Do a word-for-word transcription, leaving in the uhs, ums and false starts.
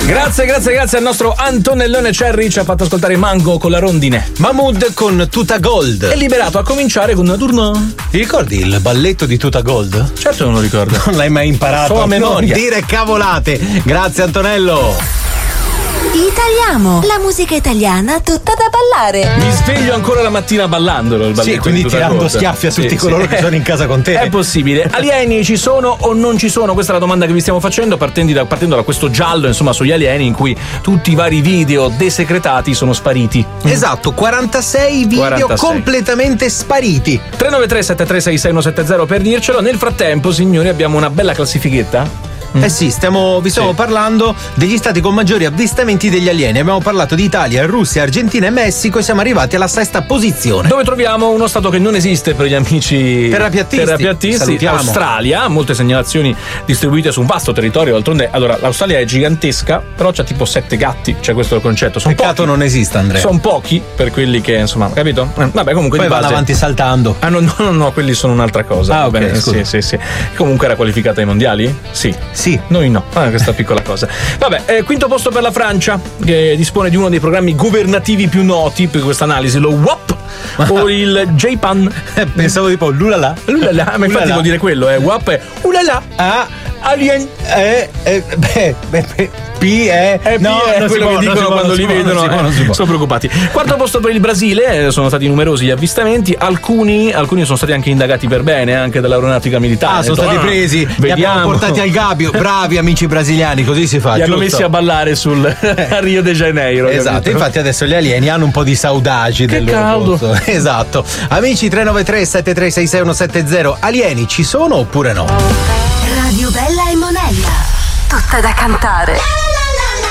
Grazie, grazie, grazie al nostro Antonellone Cherry, ci ha fatto ascoltare Mango con la rondine. Mahmood con Tuta Gold. È liberato a cominciare con una tournée. Ti ricordi il balletto di Tuta Gold? Certo non lo ricordo. Non l'hai mai imparato? Solo a memoria. Non dire cavolate. Grazie Antonello. Italiamo, la musica italiana tutta da ballare. Mi sveglio ancora la mattina ballandolo il balletto. Sì, quindi tirando schiaffi a tutti sì, coloro sì. che sono in casa con te. È possibile. Alieni ci sono o non ci sono? Questa è la domanda che vi stiamo facendo partendo da, partendo da questo giallo, insomma, sugli alieni, in cui tutti i vari video desecretati sono spariti. Esatto, quarantasei video quarantasei completamente spariti. tre nove tre sette tre sei sei uno sette zero per dircelo. Nel frattempo, signori, abbiamo una bella classifichetta. Eh sì, stiamo, vi stiamo sì. parlando degli stati con maggiori avvistamenti degli alieni. Abbiamo parlato di Italia, Russia, Argentina e Messico e siamo arrivati alla sesta posizione. Dove troviamo uno stato che non esiste per gli amici terrapiattisti. terrapiattisti. Australia, molte segnalazioni distribuite su un vasto territorio. D'altronde, allora, l'Australia è gigantesca, però c'ha tipo sette gatti, c'è questo è il concetto. Sono Peccato pochi. non esista, Andrea. Sono pochi per quelli che, insomma, capito? Eh, vabbè, comunque poi di base... vanno avanti saltando. Ah no, no, no, no, quelli sono un'altra cosa. Ah, ok, bene, scusa. sì, sì, sì. Comunque era qualificata ai mondiali? Sì. Sì. Noi no. Ah, questa piccola cosa. Vabbè, eh, quinto posto per la Francia, che dispone di uno dei programmi governativi più noti per questa analisi, lo W A P o il J-Pan. Pensavo tipo l'ulala. L'ulala, ma infatti vuol dire quello, eh. W A P è ulala. Ah, alien. Eh, eh, beh, beh, beh. P è eh, no, P è quello può, che dicono quando li vedono, può, eh, sono preoccupati. Quarto posto per il Brasile, sono stati numerosi gli avvistamenti, alcuni, alcuni sono stati anche indagati per bene, anche dall'aeronautica militare. Ah, sono detto, stati presi, vediamo. li abbiamo portati al gabbio, bravi amici brasiliani, così si fa. Li giusto? hanno messi a ballare sul a Rio de Janeiro. Esatto, capito? infatti adesso gli alieni hanno un po' di saudagi che del loro caldo. posto. Esatto. Amici tre nove tre sette tre sei sei uno sette zero, alieni ci sono oppure no? Radio Bella e Monella, tutta da cantare.